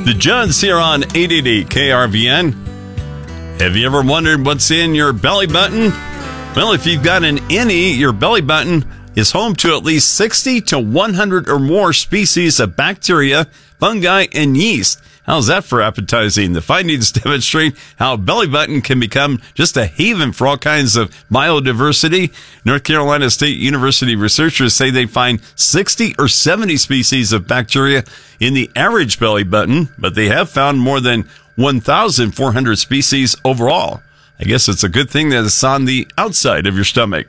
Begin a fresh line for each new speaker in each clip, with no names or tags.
The Judd's here on 888 KRVN. Have you ever wondered what's in your belly button? Well, if you've got an innie, your belly button is home to at least 60 to 100 or more species of bacteria, fungi, and yeast. How's that for appetizing? The findings demonstrate how a belly button can become just a haven for all kinds of biodiversity. North Carolina State University researchers say they find 60 or 70 species of bacteria in the average belly button, but they have found more than 1,400 species overall. I guess it's a good thing that it's on the outside of your stomach.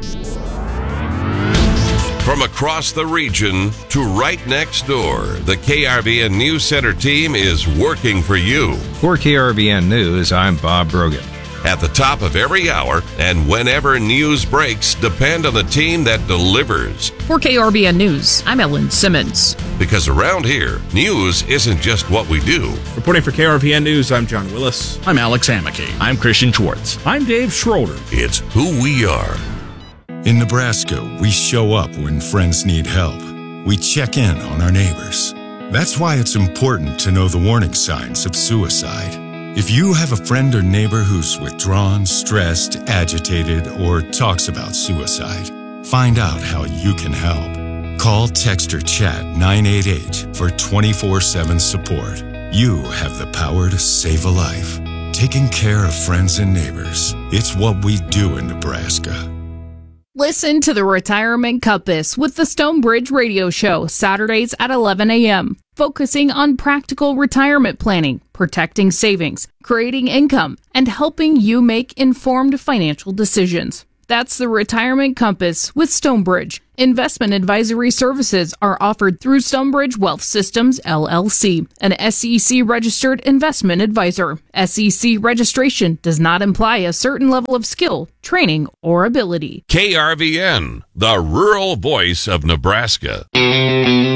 From across the region to right next door, the KRVN News Center team is working for you.
For KRVN News, I'm Bob Brogan.
At the top of every hour and whenever news breaks, depend on the team that delivers.
For KRVN News, I'm Ellen Simmons.
Because around here, news isn't just what we do.
Reporting for KRVN News, I'm John Willis.
I'm Alex Hammaky.
I'm Christian Schwartz.
I'm Dave Schroeder.
It's who we are.
In Nebraska, we show up when friends need help. We check in on our neighbors. That's why it's important to know the warning signs of suicide. If you have a friend or neighbor who's withdrawn, stressed, agitated, or talks about suicide, find out how you can help. Call, text, or chat 988 for 24/7 support. You have the power to save a life. Taking care of friends and neighbors. It's what we do in Nebraska.
Listen to the Retirement Compass with the Stonebridge Radio Show, Saturdays at 11 a.m., focusing on practical retirement planning, protecting savings, creating income, and helping you make informed financial decisions. That's the Retirement Compass with Stonebridge. Investment advisory services are offered through Stonebridge Wealth Systems, LLC, an SEC-registered investment advisor. SEC registration does not imply a certain level of skill, training, or ability.
KRVN, the rural voice of Nebraska.